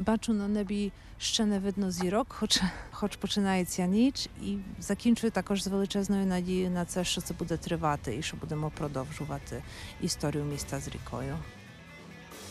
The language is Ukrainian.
Бачу на небі ще не видно зірок, хоч починається ніч, і закінчую також з величезною надією на це, що це буде тривати і що будемо продовжувати історію міста з рікою.